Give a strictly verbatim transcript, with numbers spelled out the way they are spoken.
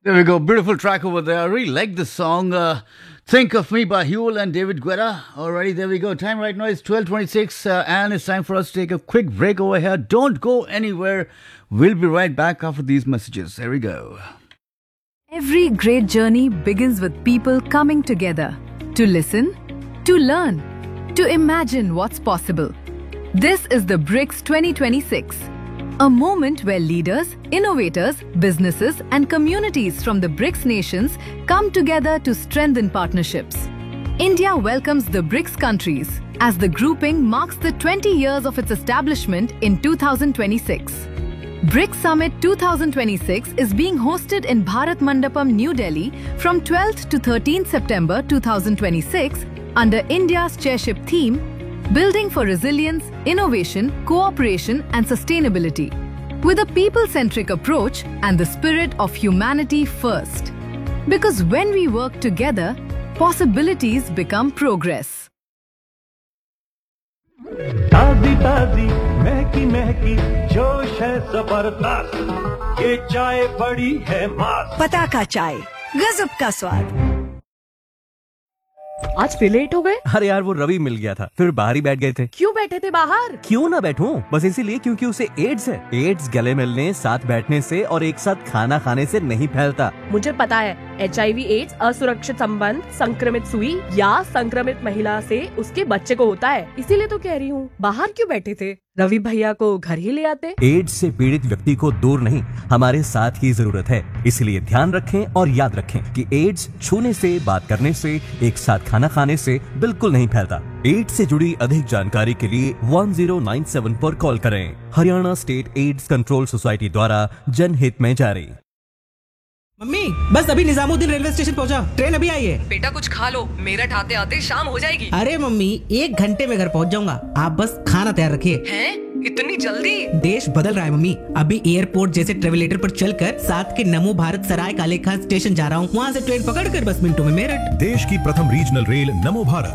There we go. Beautiful track over there. I really like this song. Uh, Think of Me by Huel and David Guetta. Alrighty, there we go. Time right now is twelve twenty-six uh, and it's time for us to take a quick break over here. Don't go anywhere. We'll be right back after these messages. There we go. Every great journey begins with people coming together to listen, to learn, to imagine what's possible. This is the BRICS twenty twenty-six. A moment where leaders, innovators, businesses and communities from the BRICS nations come together to strengthen partnerships. India welcomes the BRICS countries as the grouping marks the twenty years of its establishment in two thousand twenty-six. BRICS Summit twenty twenty-six is being hosted in Bharat Mandapam, New Delhi from twelfth to thirteenth September two thousand twenty-six under India's chairship theme Building for Resilience, Innovation, Cooperation and Sustainability, with a people-centric approach and the spirit of humanity first. Because when we work together, possibilities become progress. ताज़ी ताज़ी महकी महकी जोश है जबरदस्त, ये चाय बड़ी है मस्त। पताका चाय, गजब का स्वाद। आज फिर लेट हो गए? अरे यार वो रवि मिल गया था, फिर बाहर ही बैठ गए थे। क्यों बैठे थे बाहर? क्यों ना बैठूं, बस इसीलिए क्योंकि उसे एड्स है। एड्स गले मिलने, साथ बैठने से और एक साथ खाना खाने से नहीं फैलता। मुझे पता है, एच आई वी एड्स असुरक्षित संबंध, संक्रमित सुई या संक्रमित महिला से उसके बच्चे को होता है। इसीलिए तो कह रही हूँ, बाहर क्यों बैठे थे? रवि भैया को घर ही ले आते। एड्स से पीड़ित व्यक्ति को दूर नहीं, हमारे साथ की जरूरत है। इसलिए ध्यान रखें और याद रखें कि एड्स छूने से, बात करने से, एक साथ खाना खाने से बिल्कुल नहीं फैलता। एड्स से जुड़ी अधिक जानकारी के लिए वन ज़ीरो नाइन सेवन पर कॉल करें। Haryana state AIDS control society द्वारा जनहित में जारी। मम्मी, बस अभी निजामुद्दीन रेलवे स्टेशन पहुंचा, ट्रेन अभी आई है। बेटा कुछ खा लो, मेरठ आते आते शाम हो जाएगी। अरे मम्मी, एक घंटे में घर पहुंच जाऊंगा, आप बस खाना तैयार रखिए। हैं? इतनी जल्दी? देश बदल रहा है मम्मी, अभी एयरपोर्ट जैसे ट्रेवलेटर पर चलकर साथ के नमो भारत सराय काले खान स्टेशन जा रहा हूँ, वहाँ से ट्रेन पकड़कर बस मिनटों में मेरठ। देश की प्रथम रीजनल रेल नमो भारत।